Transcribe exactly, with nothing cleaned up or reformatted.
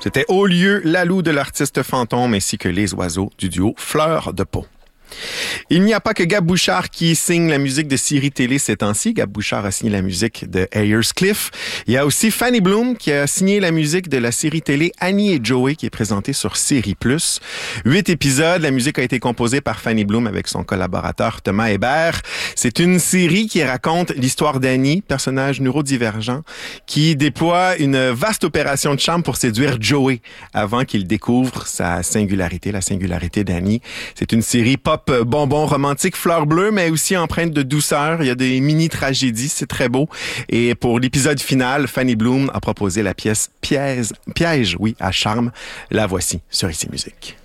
C'était Au lieu, Lalou de l'artiste Fantôme ainsi que Les Oiseaux du duo Fleur de Peau. Il n'y a pas que Gab Bouchard qui signe la musique de séries télé ces temps-ci. Gab Bouchard a signé la musique de Ayers Cliff. Il y a aussi Fanny Bloom qui a signé la musique de la série télé Annie et Joey qui est présentée sur Série Plus. Huit épisodes. La musique a été composée par Fanny Bloom avec son collaborateur Thomas Hébert. C'est une série qui raconte l'histoire d'Annie, personnage neurodivergent, qui déploie une vaste opération de charme pour séduire Joey avant qu'il découvre sa singularité, la singularité d'Annie. C'est une série pop bonbon romantique, fleur bleue, mais aussi empreinte de douceur. Il y a des mini-tragédies, c'est très beau. Et pour l'épisode final, Fanny Bloom a proposé la pièce Piège, Piège, oui, à charme. La voici sur Ici Musique.